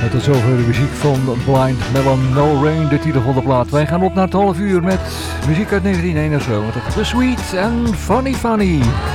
Tot zover de muziek van Blind Melon, No Rain, de titel van de plaat. Wij gaan op naar het half uur met muziek uit 1971. The Sweet and Funny Funny.